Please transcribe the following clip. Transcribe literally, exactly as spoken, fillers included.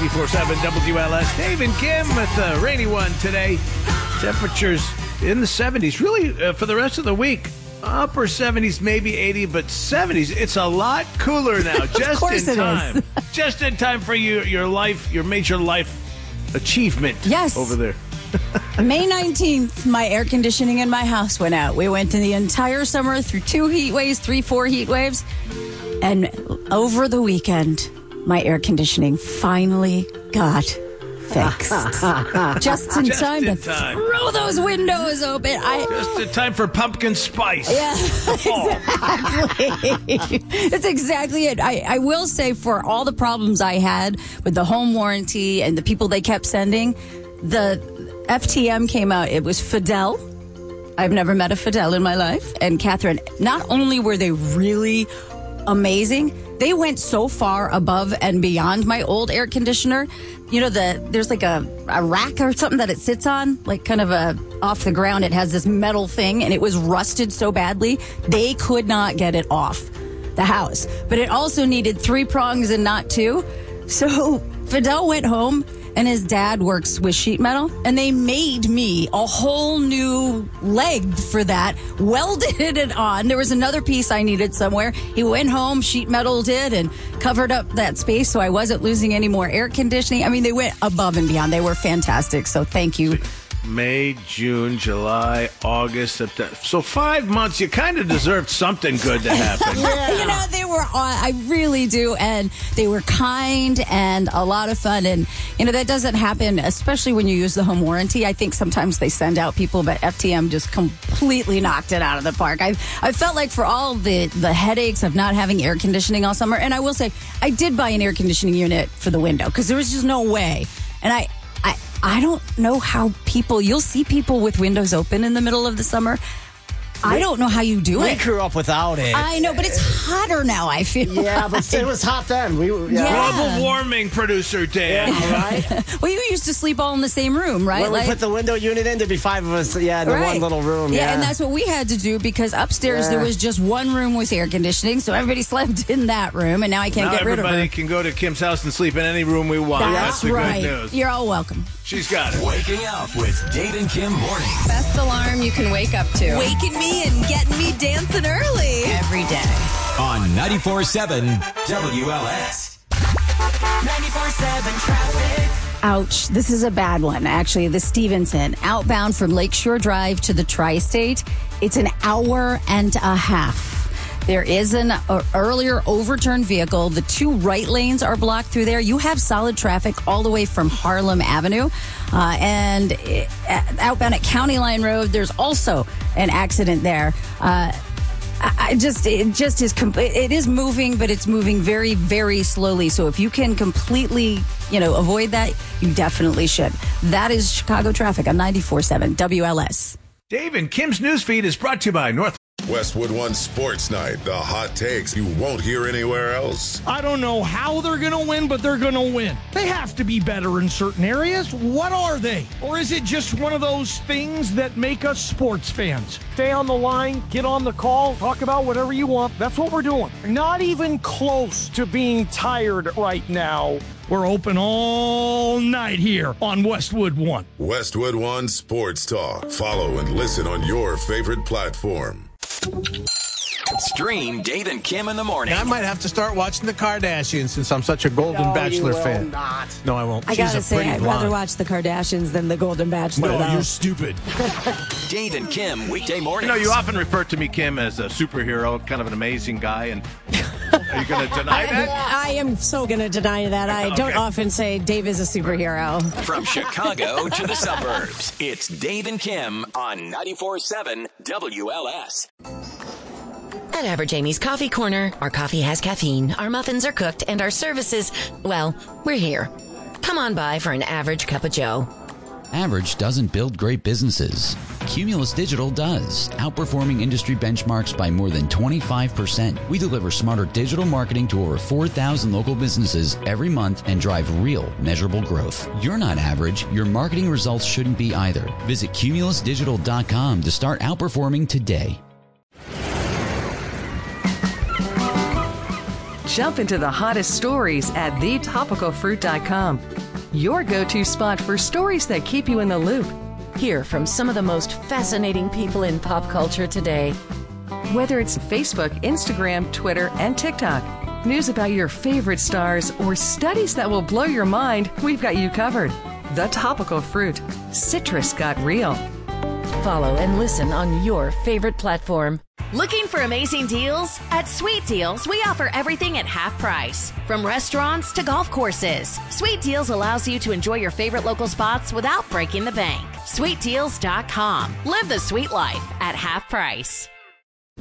ninety-four point seven W L S. Dave and Kim with the rainy one today. Temperatures in the seventies. Really, uh, for the rest of the week, upper seventies, maybe eighty, but seventies. It's a lot cooler now. Just in time. Just in time for you, your life, your major life achievement. Yes. Over there. May nineteenth, my air conditioning in my house went out. We went to the entire summer through two heat waves, three, four heat waves. And over the weekend, my air conditioning finally got fixed. Just in Just time in to time. throw those windows open. I, Just in time for pumpkin spice. Yeah, exactly. That's exactly it. I, I will say, for all the problems I had with the home warranty and the people they kept sending, the F T M came out. It was Fidel. I've never met a Fidel in my life. And Catherine, not only were they really amazing, they went so far above and beyond my old air conditioner. You know, the there's like a, a rack or something that it sits on, like kind of a off the ground. It has this metal thing, and it was rusted so badly, they could not get it off the house. But it also needed three prongs and not two. So Fidel went home, and his dad works with sheet metal, and they made me a whole new leg for that, welded it on. There was another piece I needed somewhere. He went home, sheet metal did, and covered up that space so I wasn't losing any more air conditioning. I mean, they went above and beyond. They were fantastic, so thank you. May, June, July, August, September. So five months, you kind of deserved something good to happen. Yeah. You know, they were, I really do, and they were kind and a lot of fun. And, you know, that doesn't happen, especially when you use the home warranty. I think sometimes they send out people, but F T M just completely knocked it out of the park. I I felt like for all the, the headaches of not having air conditioning all summer, and I will say, I did buy an air conditioning unit for the window because there was just no way. And I, I, I don't know how people, you'll see people with windows open in the middle of the summer. I don't know how you do we it. We grew up without it. I know, but it's hotter now, I feel. Yeah, like. but it was hot then. We yeah. Yeah. Global warming, producer Dan. Yeah, right? Well, you used to sleep all in the same room, right? When like, we put the window unit in, there'd be five of us, yeah, in the right. one little room. Yeah, yeah, and that's what we had to do because upstairs Yeah. there was just one room with air conditioning, so everybody slept in that room, and now I can't Now get rid of her. everybody can go to Kim's house and sleep in any room we want. That's, That's the right. good news. You're all welcome. She's got it. Waking up with Dave and Kim mornings. Best alarm you can wake up to. Waking me and getting me dancing early. Every day. On ninety-four point seven W L S. ninety-four point seven traffic. Ouch. This is a bad one, actually. The Stevenson, outbound from Lakeshore Drive to the Tri-State. It's an hour and a half. There is an uh, earlier overturned vehicle. The two right lanes are blocked through there. You have solid traffic all the way from Harlem Avenue. Uh, and uh, outbound at County Line Road, there's also an accident there. Uh, I just, it just is, it is moving, but it's moving very, very slowly. So if you can completely, you know, avoid that, you definitely should. That is Chicago traffic on ninety-four point seven W L S. Dave and Kim's newsfeed is brought to you by North. Westwood One Sports Night, the hot takes you won't hear anywhere else. I don't know how they're going to win, but they're going to win. They have to be better in certain areas. What are they? Or is it just one of those things that make us sports fans? Stay on the line, get on the call, talk about whatever you want. That's what we're doing. Not even close to being tired right now. We're open all night here on Westwood One. Westwood One Sports Talk. Follow and listen on your favorite platform. Stream Dave and Kim in the morning. I might have to start watching the Kardashians since I'm such a Golden No, Bachelor you will fan. Not. No, I won't. I She's gotta a say, pretty I'd blonde. rather watch the Kardashians than the Golden Bachelor. No, though. you're stupid. Dave and Kim weekday You mornings. know, you often refer to me, Kim, as a superhero, kind of an amazing guy, and are you going to deny that? I, I am so going to deny that. I Okay. don't often say Dave is a superhero. From Chicago to the suburbs, it's Dave and Kim on ninety-four point seven W L S. At Average Amy's Coffee Corner, our coffee has caffeine, our muffins are cooked, and our services, well, we're here. Come on by for an average cup of joe. Average doesn't build great businesses. Cumulus Digital does, outperforming industry benchmarks by more than twenty-five percent. We deliver smarter digital marketing to over four thousand local businesses every month and drive real, measurable growth. You're not average. Your marketing results shouldn't be either. Visit cumulus digital dot com to start outperforming today. jump into the hottest stories at the topical fruit dot com. Your go-to spot for stories that keep you in the loop. Hear from some of the most fascinating people in pop culture today. Whether it's Facebook, Instagram, Twitter, and TikTok, news about your favorite stars, or studies that will blow your mind, we've got you covered. The Topical Fruit. Citrus got real. Follow and listen on your favorite platform. Looking for amazing deals? At Sweet Deals, we offer everything at half price. From restaurants to golf courses, Sweet Deals allows you to enjoy your favorite local spots without breaking the bank. sweet deals dot com. Live the sweet life at half price.